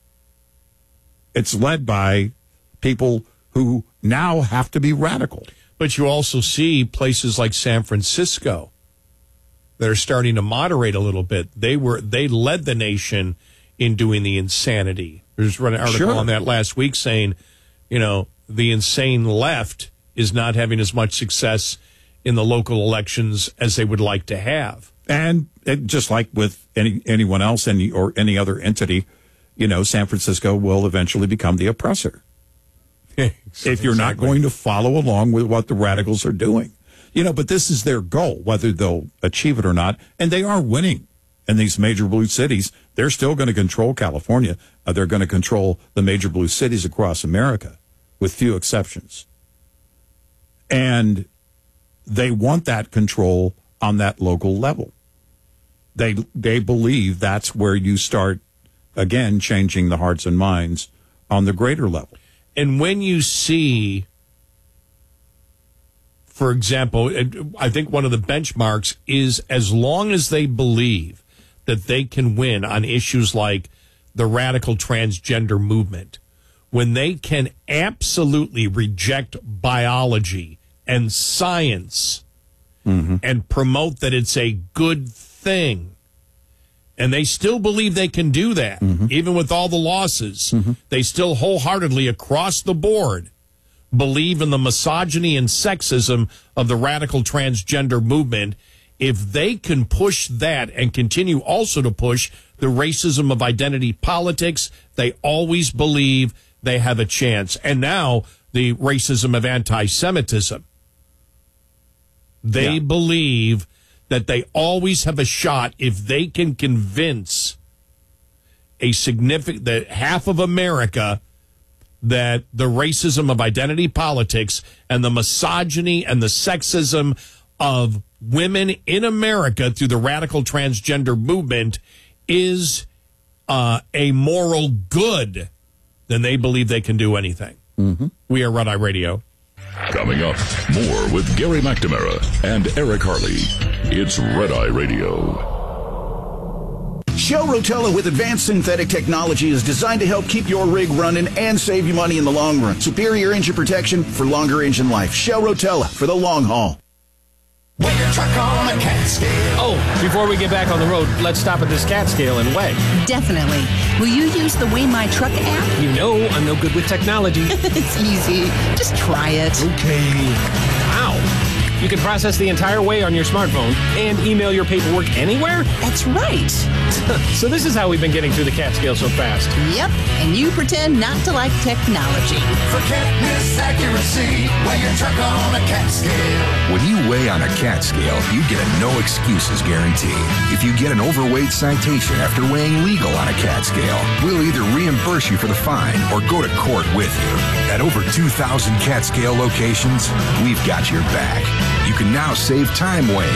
It's led by people who now have to be radical. But you also see places like San Francisco that are starting to moderate a little bit. They were they led the nation in doing the insanity. There's an article sure. on that last week saying, you know, the insane left is not having as much success in the local elections as they would like to have. And it, just like with any anyone else, any or any other entity, you know, San Francisco will eventually become the oppressor. If you're not going to follow along with what the radicals are doing. You know, but this is their goal, whether they'll achieve it or not. And they are winning in these major blue cities. They're still going to control California. Uh, they're going to control the major blue cities across America, with few exceptions. And they want that control on that local level. They they believe that's where you start, again, changing the hearts and minds on the greater level. And when you see, for example, I think one of the benchmarks is as long as they believe that they can win on issues like the radical transgender movement, when they can absolutely reject biology and science mm-hmm. and promote that it's a good thing, and they still believe they can do that, mm-hmm. even with all the losses, mm-hmm. they still wholeheartedly across the board believe in the misogyny and sexism of the radical transgender movement. If they can push that and continue also to push the racism of identity politics, they always believe they have a chance. And now the racism of anti-Semitism. They yeah. believe that they always have a shot if they can convince a significant, that half of America that the racism of identity politics and the misogyny and the sexism of women in America through the radical transgender movement is uh, a moral good, then they believe they can do anything. Mm-hmm. We are Red Eye Radio. Coming up, more with Gary McNamara and Eric Harley. It's Red Eye Radio. Shell Rotella with advanced synthetic technology is designed to help keep your rig running and save you money in the long run. Superior engine protection for longer engine life. Shell Rotella for the long haul. Weigh your truck on a cat scale. Oh, before we get back on the road, let's stop at this cat scale and weigh. Definitely. Will you use the Weigh My Truck app? You know I'm no good with technology. It's easy. Just try it. Okay. Wow. You can process the entire weigh on your smartphone and email your paperwork anywhere? That's right. So this is how we've been getting through the cat scale so fast. Yep, and you pretend not to like technology. Forget miss accuracy. Weigh your truck on a cat scale. When you weigh on a cat scale, you get a no excuses guarantee. If you get an overweight citation after weighing legal on a cat scale, we'll either reimburse you for the fine or go to court with you. At over two thousand cat scale locations, we've got your back. You can now save time weighing